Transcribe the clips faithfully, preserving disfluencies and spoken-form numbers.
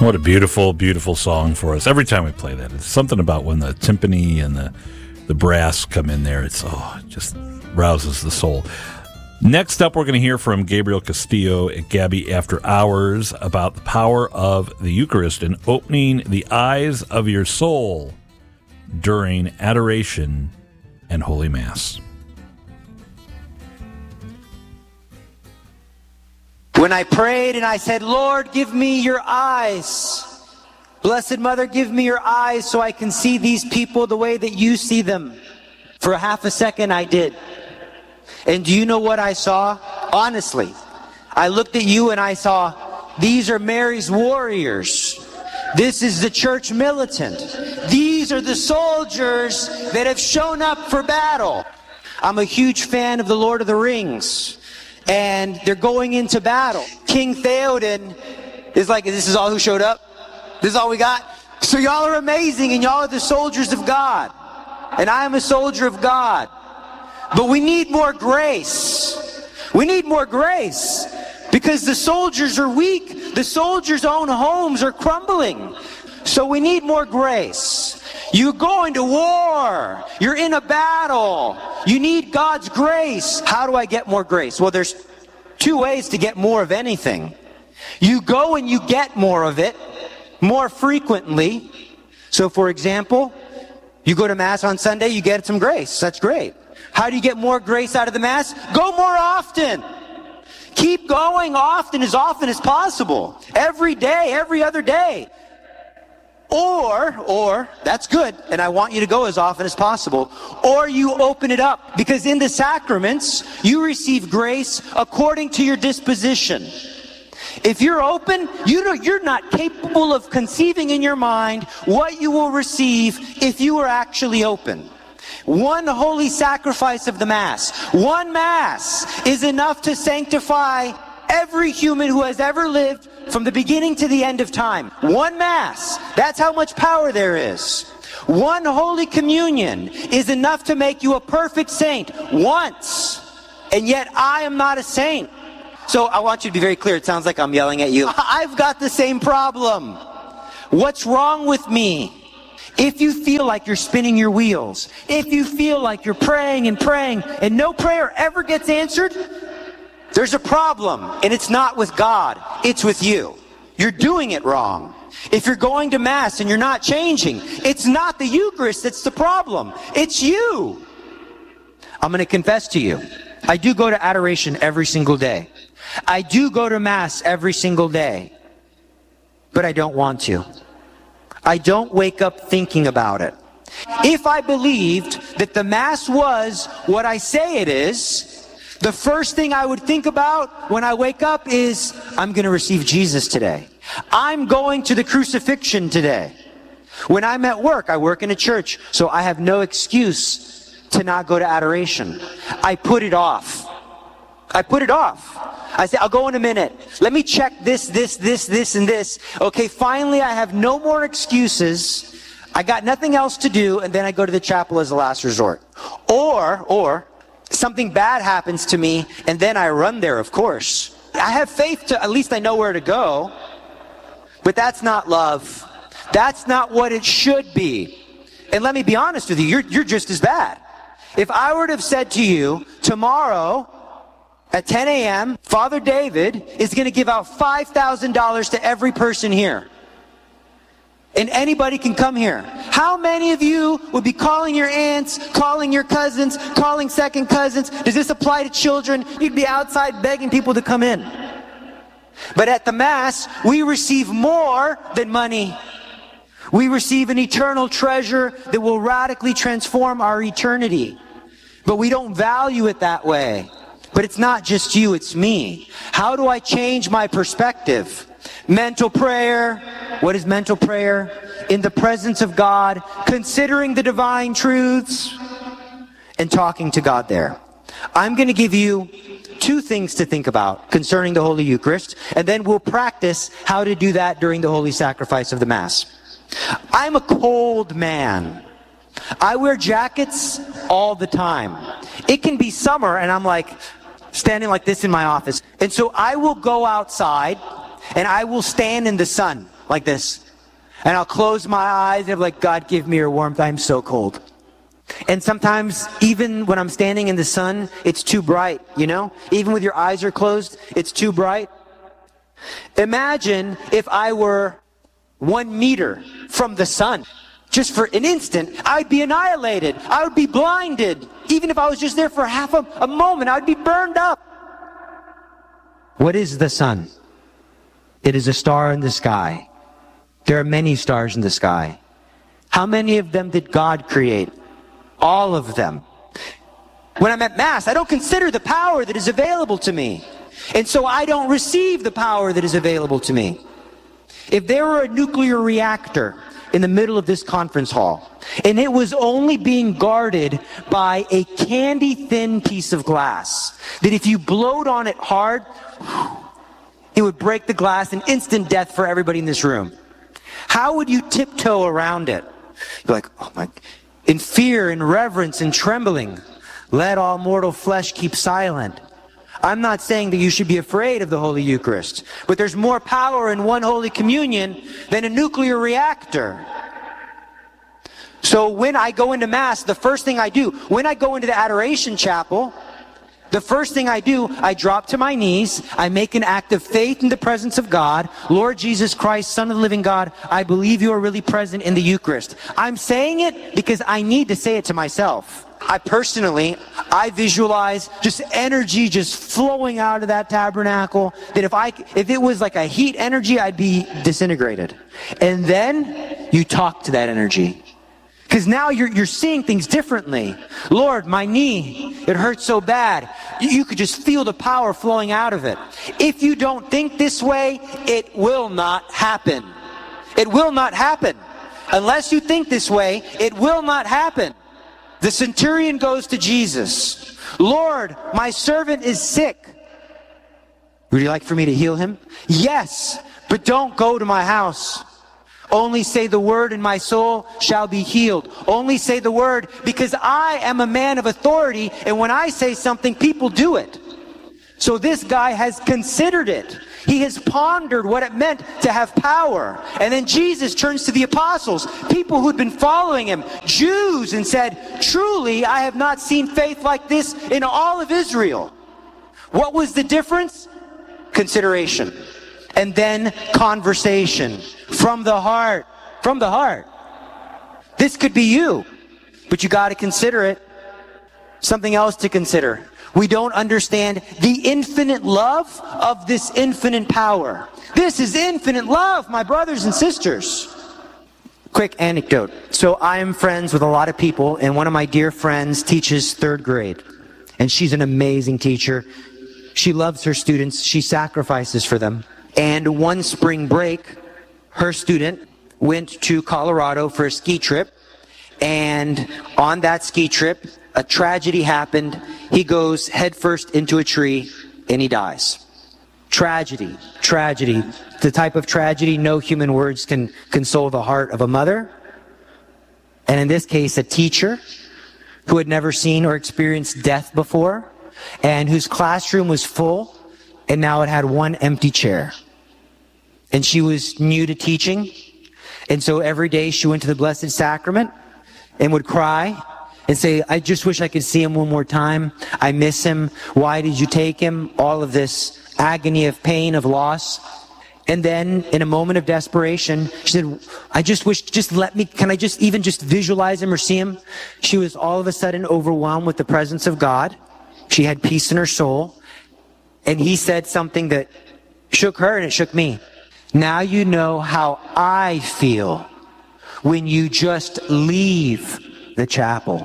What a beautiful, beautiful song for us. Every time we play that, it's something about when the timpani and the, the brass come in there. It's, oh, it just rouses the soul. Next up, we're going to hear from Gabriel Castillo at Gabby After Hours about the power of the Eucharist and opening the eyes of your soul during adoration and Holy Mass. When I prayed and I said, Lord, give me your eyes. Blessed Mother, give me your eyes so I can see these people the way that you see them. For a half a second, I did. And do you know what I saw? Honestly, I looked at you and I saw, these are Mary's warriors. This is the church militant. These are the soldiers that have shown up for battle. I'm a huge fan of the Lord of the Rings. And they're going into battle. King Theoden is like, this is all who showed up? This is all we got? So y'all are amazing and y'all are the soldiers of God. And I am a soldier of God. But we need more grace. We need more grace. Because the soldiers are weak. The soldiers' own homes are crumbling. So we need more grace. You're going to war. You're in a battle. You need God's grace. How do I get more grace? Well, there's two ways to get more of anything. You go and you get more of it more frequently. So, for example, you go to Mass on Sunday, you get some grace. That's great. How do you get more grace out of the Mass? Go more often. Keep going often, as often as possible. Every day, every other day. Or, or, that's good, and I want you to go as often as possible. Or you open it up, because in the sacraments, you receive grace according to your disposition. If you're open, you don't, you're not capable of conceiving in your mind what you will receive if you are actually open. One holy sacrifice of the Mass, one Mass is enough to sanctify every human who has ever lived from the beginning to the end of time. One Mass. That's how much power there is. One Holy Communion is enough to make you a perfect saint once. And yet I am not a saint. So I want you to be very clear. It sounds like I'm yelling at you. I've got the same problem. What's wrong with me? If you feel like you're spinning your wheels, if you feel like you're praying and praying and no prayer ever gets answered, there's a problem, and it's not with God, it's with you. You're doing it wrong. If you're going to Mass and you're not changing, it's not the Eucharist that's the problem. It's you. I'm going to confess to you. I do go to adoration every single day. I do go to Mass every single day. But I don't want to. I don't wake up thinking about it. If I believed that the Mass was what I say it is, the first thing I would think about when I wake up is, I'm going to receive Jesus today. I'm going to the crucifixion today. When I'm at work, I work in a church, so I have no excuse to not go to adoration. I put it off. I put it off. I say, I'll go in a minute. Let me check this, this, this, this, and this. Okay, finally I have no more excuses. I got nothing else to do, and then I go to the chapel as a last resort. Or, or, something bad happens to me, and then I run there, of course. I have faith to, at least I know where to go. But that's not love. That's not what it should be. And let me be honest with you, you're, you're just as bad. If I were to have said to you, tomorrow at ten a.m., Father David is going to give out five thousand dollars to every person here. And anybody can come here. How many of you would be calling your aunts, calling your cousins, calling second cousins? Does this apply to children? You'd be outside begging people to come in. But at the Mass, we receive more than money. We receive an eternal treasure that will radically transform our eternity. But we don't value it that way. But it's not just you, it's me. How do I change my perspective? Mental prayer. What is mental prayer? In the presence of God, considering the divine truths, and talking to God there. I'm going to give you two things to think about concerning the Holy Eucharist, and then we'll practice how to do that during the Holy Sacrifice of the Mass. I'm a cold man. I wear jackets all the time. It can be summer, and I'm like standing like this in my office. And so I will go outside, and I will stand in the sun. like this. And I'll close my eyes and I'm like, God, give me your warmth. I'm so cold. And sometimes, even when I'm standing in the sun, it's too bright, you know? Even with your eyes are closed, it's too bright. Imagine if I were one meter from the sun. Just for an instant, I'd be annihilated. I would be blinded. Even if I was just there for half a, a moment, I'd be burned up. What is the sun? It is a star in the sky. There are many stars in the sky. How many of them did God create? All of them. When I'm at Mass, I don't consider the power that is available to me. And so I don't receive the power that is available to me. If there were a nuclear reactor in the middle of this conference hall, and it was only being guarded by a candy-thin piece of glass, that if you blowed on it hard, it would break the glass and instant death for everybody in this room. How would you tiptoe around it? You're like, oh my, in fear and reverence and trembling, let all mortal flesh keep silent. I'm not saying that you should be afraid of the Holy Eucharist, but there's more power in one Holy Communion than a nuclear reactor. So when I go into Mass, the first thing I do, when I go into the Adoration Chapel, the first thing I do, I drop to my knees, I make an act of faith in the presence of God. Lord Jesus Christ, Son of the living God, I believe you are really present in the Eucharist. I'm saying it because I need to say it to myself. I personally, I visualize just energy just flowing out of that tabernacle, that if I, if it was like a heat energy, I'd be disintegrated. And then you talk to that energy. Because now you're, you're seeing things differently. Lord, my knee, it hurts so bad. You, you could just feel the power flowing out of it. If you don't think this way, it will not happen. It will not happen. Unless you think this way, it will not happen. The centurion goes to Jesus. Lord, my servant is sick. Would you like for me to heal him? Yes, but don't go to my house. Only say the word and my soul shall be healed. Only say the word, because I am a man of authority, and when I say something, people do it. So this guy has considered it. He has pondered what it meant to have power. And then Jesus turns to the apostles, people who'd been following him, Jews, and said, truly, I have not seen faith like this in all of Israel. What was the difference? Consideration. And then conversation. From the heart. From the heart. This could be you, but you got to consider it. Something else to consider. We don't understand the infinite love of this infinite power. This is infinite love, my brothers and sisters. Quick anecdote. So I am friends with a lot of people, and one of my dear friends teaches third grade. And she's an amazing teacher. She loves her students. She sacrifices for them. And one spring break, her student went to Colorado for a ski trip. And on that ski trip, a tragedy happened. He goes headfirst into a tree and he dies. Tragedy, tragedy. The type of tragedy no human words can console the heart of a mother. And in this case, a teacher who had never seen or experienced death before, and whose classroom was full, and now it had one empty chair. And she was new to teaching, and so every day she went to the Blessed Sacrament and would cry and say, I just wish I could see him one more time. I miss him. Why did you take him? All of this agony of pain, of loss. And then in a moment of desperation, she said, I just wish, just let me, can I just even just visualize him or see him? She was all of a sudden overwhelmed with the presence of God. She had peace in her soul. And he said something that shook her and it shook me. Now you know how I feel when you just leave the chapel.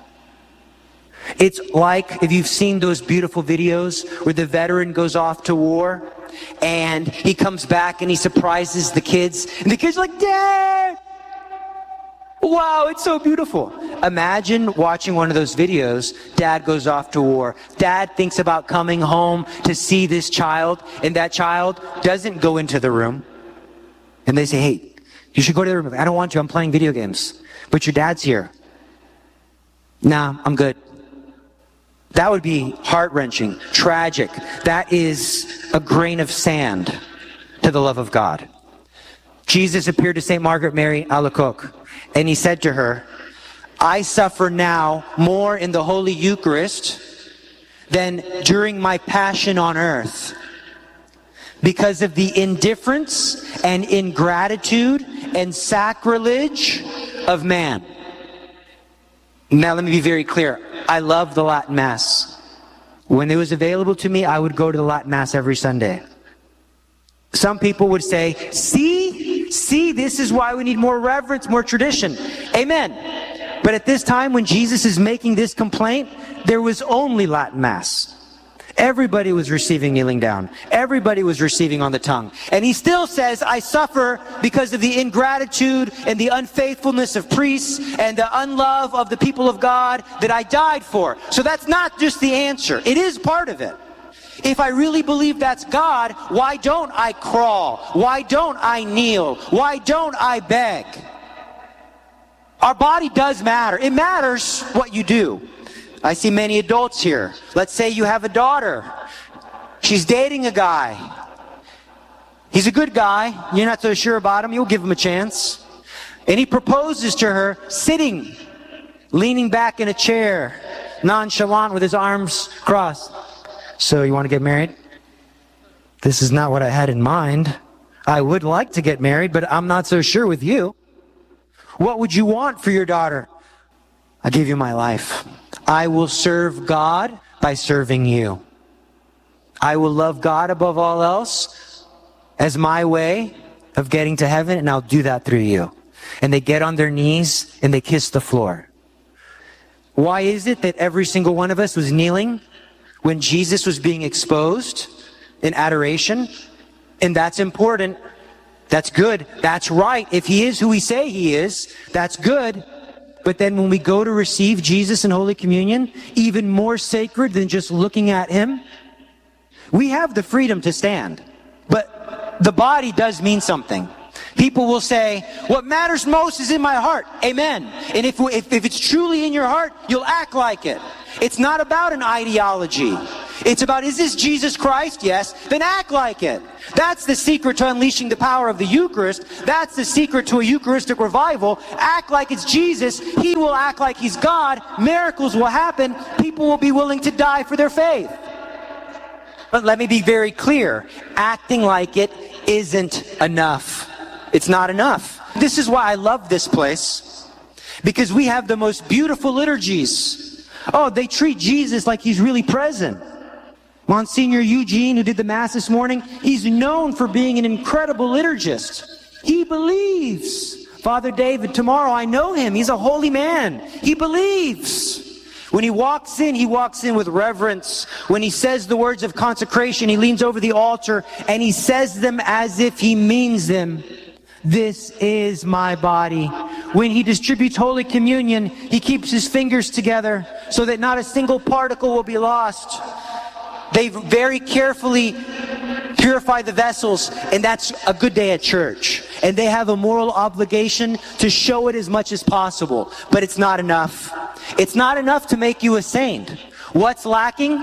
It's like if you've seen those beautiful videos where the veteran goes off to war and he comes back and he surprises the kids, and the kids are like, Dad! Wow, it's so beautiful. Imagine watching one of those videos. Dad goes off to war. Dad thinks about coming home to see this child, and that child doesn't go into the room. And they say, hey, you should go to the room. I don't want to. I'm playing video games. But your dad's here. Nah, I'm good. That would be heart-wrenching, tragic. That is a grain of sand to the love of God. Jesus appeared to Saint Margaret Mary Alacoque, and he said to her, I suffer now more in the Holy Eucharist than during my passion on earth, because of the indifference and ingratitude and sacrilege of man. Now let me be very clear. I love the Latin Mass. When it was available to me, I would go to the Latin Mass every Sunday. Some people would say, see, see, this is why we need more reverence, more tradition. Amen. But at this time when Jesus is making this complaint, there was only Latin Mass. Everybody was receiving kneeling down. Everybody was receiving on the tongue. And he still says, I suffer because of the ingratitude and the unfaithfulness of priests and the unlove of the people of God that I died for. So that's not just the answer. It is part of it. If I really believe that's God, why don't I crawl? Why don't I kneel? Why don't I beg? Our body does matter. It matters what you do. I see many adults here. Let's say you have a daughter. She's dating a guy. He's a good guy. You're not so sure about him. You'll give him a chance. And he proposes to her sitting, leaning back in a chair, nonchalant with his arms crossed. So you want to get married? This is not what I had in mind. I would like to get married, but I'm not so sure with you. What would you want for your daughter? I'll give you my life. I will serve God by serving you. I will love God above all else as my way of getting to heaven, and I'll do that through you. And they get on their knees and they kiss the floor. Why is it that every single one of us was kneeling when Jesus was being exposed in adoration? And that's important. That's good. That's right. If he is who we say he is, that's good. But then when we go to receive Jesus in Holy Communion, even more sacred than just looking at him, we have the freedom to stand. But the body does mean something. People will say, what matters most is in my heart. Amen. And if, if, if it's truly in your heart, you'll act like it. It's not about an ideology. It's about, is this Jesus Christ? Yes. Then act like it. That's the secret to unleashing the power of the Eucharist. That's the secret to a Eucharistic revival. Act like it's Jesus. He will act like he's God. Miracles will happen. People will be willing to die for their faith. But let me be very clear. Acting like it isn't enough. It's not enough. This is why I love this place. Because we have the most beautiful liturgies. Oh, they treat Jesus like he's really present. Monsignor Eugene, who did the Mass this morning, he's known for being an incredible liturgist. He believes. Father David, tomorrow I know him. He's a holy man. He believes. When he walks in, he walks in with reverence. When he says the words of consecration, he leans over the altar and he says them as if he means them. This is my body. When he distributes Holy Communion, he keeps his fingers together so that not a single particle will be lost. They very carefully purify the vessels, and that's a good day at church. And they have a moral obligation to show it as much as possible. But it's not enough. It's not enough to make you a saint. What's lacking?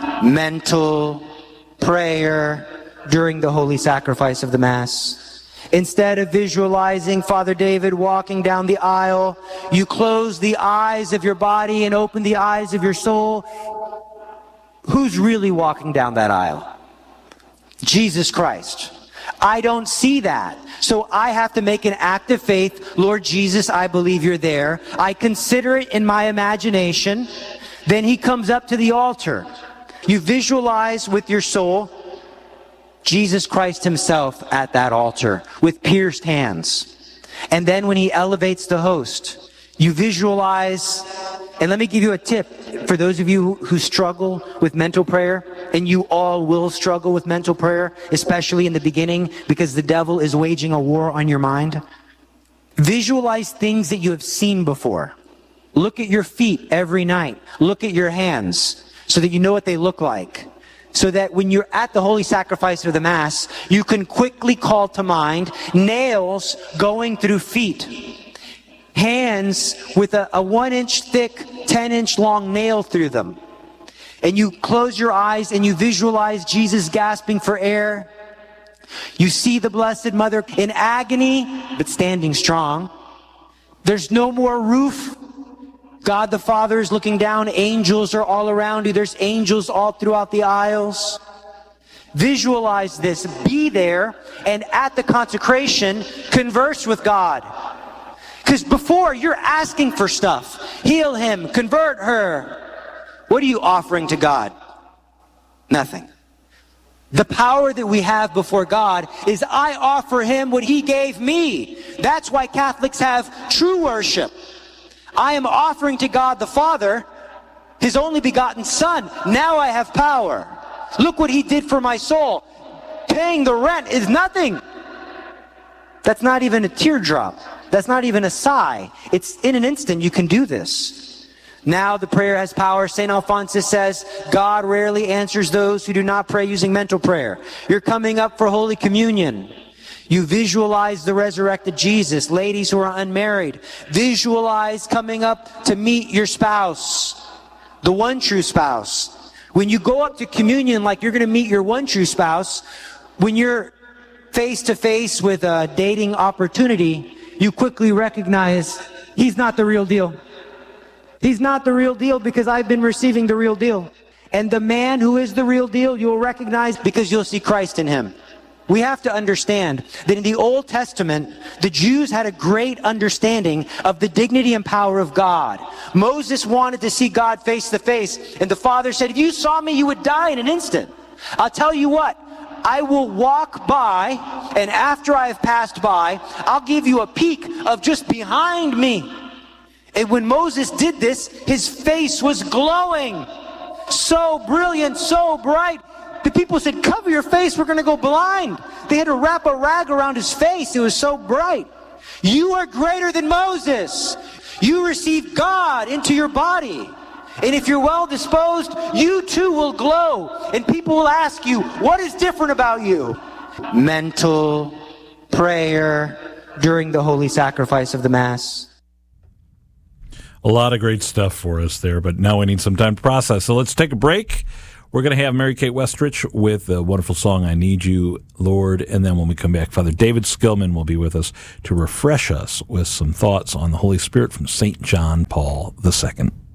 Mental prayer during the holy sacrifice of the Mass. Instead of visualizing Father David walking down the aisle, you close the eyes of your body and open the eyes of your soul. Who's really walking down that aisle? Jesus Christ. I don't see that. So I have to make an act of faith. Lord Jesus, I believe you're there. I consider it in my imagination. Then he comes up to the altar. You visualize with your soul Jesus Christ himself at that altar with pierced hands. And then when he elevates the host, you visualize. And let me give you a tip for those of you who struggle with mental prayer, and you all will struggle with mental prayer, especially in the beginning, because the devil is waging a war on your mind. Visualize things that you have seen before. Look at your feet every night. Look at your hands so that you know what they look like. So that when you're at the holy sacrifice of the Mass, you can quickly call to mind nails going through feet. Hands with a, a one inch thick, ten inch long nail through them. And you close your eyes and you visualize Jesus gasping for air. You see the Blessed Mother in agony, but standing strong. There's no more roof. God the Father is looking down. Angels are all around you. There's angels all throughout the aisles. Visualize this. Be there, and at the consecration, converse with God. Because before, you're asking for stuff. Heal him. Convert her. What are you offering to God? Nothing. The power that we have before God is I offer him what he gave me. That's why Catholics have true worship. I am offering to God the Father his only begotten Son. Now I have power. Look what he did for my soul. Paying the rent is nothing. That's not even a teardrop. That's not even a sigh. It's in an instant you can do this. Now the prayer has power. Saint Alphonsus says, God rarely answers those who do not pray using mental prayer. You're coming up for Holy Communion. You visualize the resurrected Jesus. Ladies who are unmarried, visualize coming up to meet your spouse, the one true spouse. When you go up to communion like you're going to meet your one true spouse, when you're face to face with a dating opportunity, you quickly recognize he's not the real deal. He's not the real deal because I've been receiving the real deal. And the man who is the real deal, you'll recognize because you'll see Christ in him. We have to understand that in the Old Testament, the Jews had a great understanding of the dignity and power of God. Moses wanted to see God face to face, and the Father said, if you saw me, you would die in an instant. I'll tell you what, I will walk by, and after I have passed by, I'll give you a peek of just behind me. And when Moses did this, his face was glowing. So brilliant, so bright. The people said, cover your face, we're going to go blind. They had to wrap a rag around his face. It was so bright. You are greater than Moses. You receive God into your body. And if you're well disposed, you too will glow. And people will ask you, what is different about you? Mental prayer during the holy sacrifice of the Mass. A lot of great stuff for us there, but now we need some time to process. So let's take a break. We're going to have Mary Kate Westrich with the wonderful song, I Need You, Lord. And then when we come back, Father David Skillman will be with us to refresh us with some thoughts on the Holy Spirit from Saint John Paul the Second.